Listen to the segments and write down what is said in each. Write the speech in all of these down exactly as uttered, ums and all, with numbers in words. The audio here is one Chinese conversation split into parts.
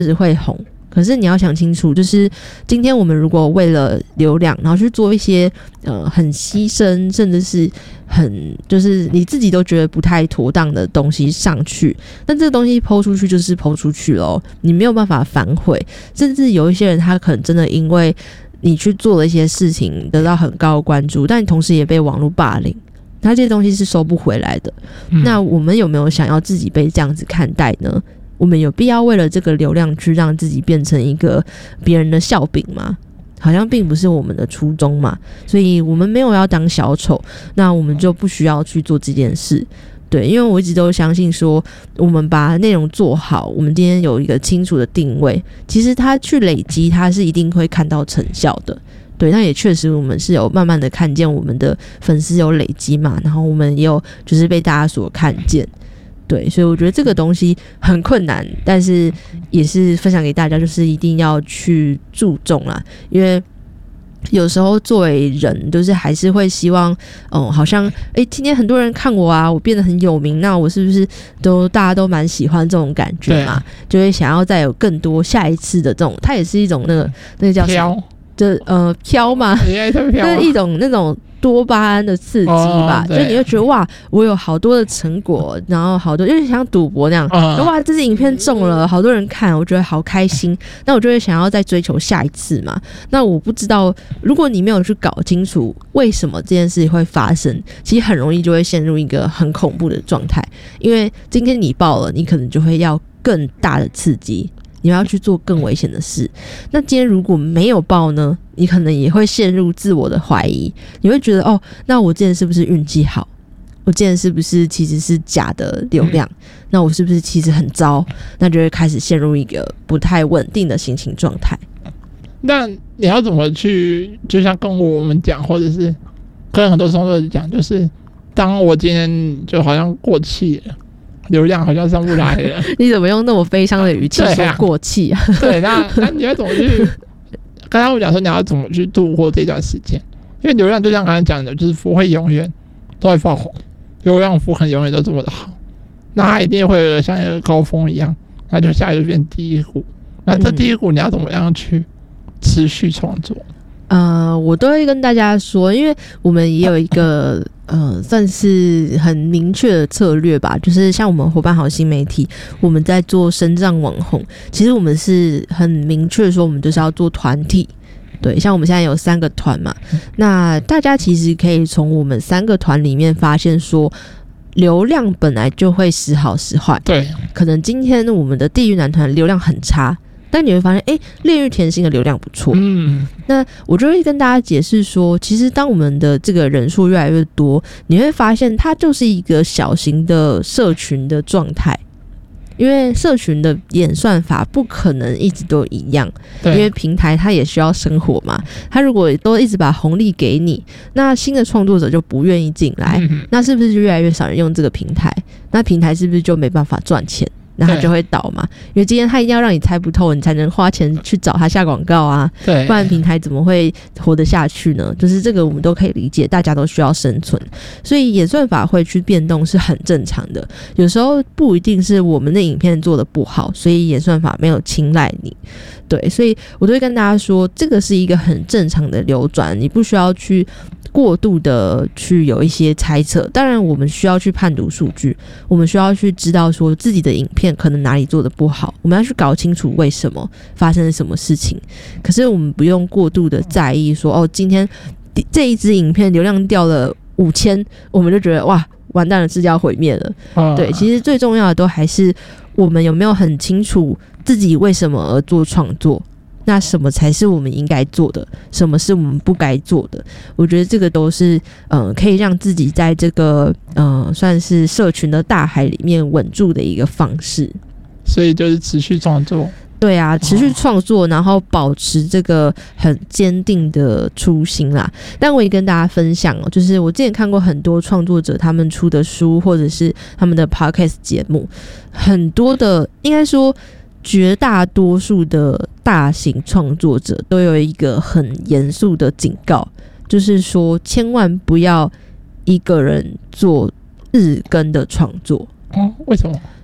实会红。可是你要想清楚，就是今天我们如果为了流量，然后去做一些呃很牺牲，甚至是很就是你自己都觉得不太妥当的东西上去，那这个东西抛出去就是抛出去咯，你没有办法反悔。甚至有一些人他可能真的因为你去做了一些事情得到很高的关注，但你同时也被网络霸凌，那这些东西是收不回来的、嗯、那我们有没有想要自己被这样子看待呢？我们有必要为了这个流量去让自己变成一个别人的笑柄吗？好像并不是我们的初衷嘛，所以我们没有要当小丑，那我们就不需要去做这件事。对，因为我一直都相信说，我们把内容做好，我们今天有一个清楚的定位，其实它去累积，它是一定会看到成效的。对，那也确实我们是有慢慢的看见我们的粉丝有累积嘛，然后我们也有就是被大家所看见。对，所以我觉得这个东西很困难，但是也是分享给大家，就是一定要去注重啦，因为有时候作为人，就是还是会希望，嗯，好像，哎，今天很多人看我啊，我变得很有名，那我是不是都大家都蛮喜欢这种感觉嘛？就会想要再有更多下一次的这种，它也是一种那个那个叫什么？就呃飘嘛，这是一种那种多巴胺的刺激吧，哦、就你会觉得哇，我有好多的成果，然后好多，就是像赌博那样，嗯、哇，这支影片中了，好多人看，我觉得好开心，那我就会想要再追求下一次嘛。那我不知道，如果你没有去搞清楚为什么这件事会发生，其实很容易就会陷入一个很恐怖的状态，因为今天你爆了，你可能就会要更大的刺激。你要去做更危险的事，那今天如果没有爆呢，你可能也会陷入自我的怀疑，你会觉得哦，那我之前是不是运气好？我之前是不是其实是假的流量？嗯、那我是不是其实很糟？那就会开始陷入一个不太稳定的心情状态。 那你要怎么去？就像跟我们讲，或者是跟很多创作者讲，就是当我今天就好像过气了。流量好像上不来了， 你怎么用那么悲伤的语气说过气啊？ 对，那那你要怎么去？刚才我讲说你要怎么去度过这段时间？因为流量就像刚才讲的，就是不会永远都会爆红，流量不可能永远都这么的好，那它一定会像一个高峰一样，那就下一就变低谷。那这低谷你要怎么样去持续创作？ 呃，我都会跟大家说，因为我们也有一个呃，算是很明确的策略吧，就是像我们伙伴好新媒体，我们在做身障网红，其实我们是很明确的说，我们就是要做团体。对，像我们现在有三个团嘛，那大家其实可以从我们三个团里面发现说，流量本来就会时好时坏。 对， 可能今天我们的地狱男团流量很差。但你会发现，哎、欸，炼狱甜心的流量不错。嗯，那我就会跟大家解释说，其实当我们的这个人数越来越多，你会发现它就是一个小型的社群的状态。因为社群的演算法不可能一直都一样，因为平台它也需要生活嘛。它如果都一直把红利给你，那新的创作者就不愿意进来，嗯、那是不是就越来越少人用这个平台？那平台是不是就没办法赚钱？那他就会倒嘛，因为今天他一定要让你猜不透，你才能花钱去找他下广告啊，对，不然平台怎么会活得下去呢？就是这个我们都可以理解，大家都需要生存，所以演算法会去变动是很正常的。有时候不一定是我们的影片做得不好，所以演算法没有青睐你，对，所以我都会跟大家说，这个是一个很正常的流转，你不需要去过度的去有一些猜测。当然我们需要去判读数据，我们需要去知道说自己的影片可能哪里做的不好，我们要去搞清楚为什么发生了什么事情。可是我们不用过度的在意说，哦，今天这一支影片流量掉了五千，我们就觉得哇完蛋了，世界要毁灭了、啊、对，其实最重要的都还是我们有没有很清楚自己为什么而做创作，那什么才是我们应该做的，什么是我们不该做的。我觉得这个都是呃可以让自己在这个呃算是社群的大海里面稳住的一个方式。 所以就是持续创作。 对啊，持续创作，然后保持这个很坚定的初心啦。但我也跟大家分享哦，就是我之前看过很多创作者他们出的书，或者是他们的 podcast 节目，很多的应该说绝大多数的大型创作者都有一个很严肃的警告，就是说千万不要一个人做日更的创作。 哦，为什么？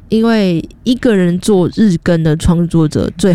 因为一个人做日更的创作者最